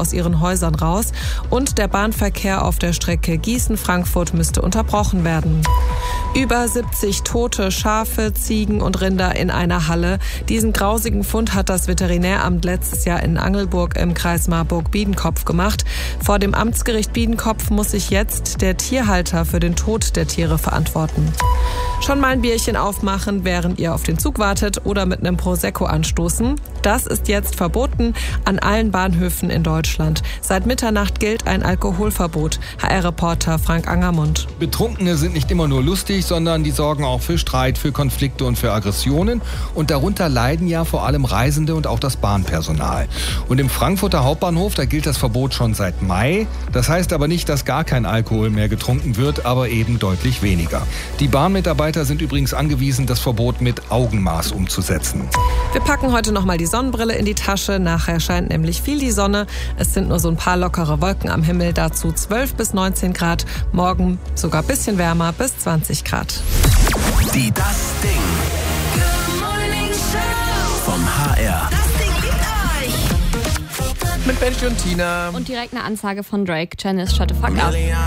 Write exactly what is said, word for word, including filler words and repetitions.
aus ihren Häusern raus. Und der Bahnverkehr auf der Strecke Gießen-Frankfurt müsste unterbrochen werden. Über siebzig tote Schafe, Ziegen und Rinder in einer Halle. Diesen grausigen Fund hat das Veterinäramt letztes Jahr in Angelburg im Kreis Marburg-Biedenkopf gemacht. Vor dem Amtsgericht Biedenkopf muss sich jetzt der Tierhalter für den Tod der Tiere verantworten. Schon mal ein Bierchen aufmachen, während ihr auf den Zug wartet, oder mit einem Prosecco anstoßen. Das ist jetzt verboten an allen Bahnhöfen in Deutschland. Seit Mitternacht gilt ein Alkoholverbot. H R-Reporter Frank Angermund. Betrunkene sind nicht immer nur lustig, sondern die sorgen auch für Streit, für Konflikte und für Aggressionen. Und darunter leiden ja vor allem Reisende und auch das Bahnpersonal. Und im Frankfurter Hauptbahnhof, da gilt das Verbot schon seit Mai. Das heißt aber nicht, dass gar kein Alkohol mehr getrunken wird, aber eben deutlich weniger. Die Bahnmitarbeiter sind übrigens angewiesen, das Verbot mit Augenmaß umzusetzen. Wir packen heute noch mal die Sonnenbrille in die Tasche. Nachher scheint nämlich viel die Sonne. Es sind nur so ein paar lockere Wolken am Himmel. Dazu zwölf bis neunzehn Grad. Morgen sogar ein bisschen wärmer, bis zwanzig Grad. Die Das Ding. Good Morning Show. Vom H R. Das Ding liebt euch. Mit Benji und Tina. Und direkt eine Ansage von Drake. Janice, shut the fuck up.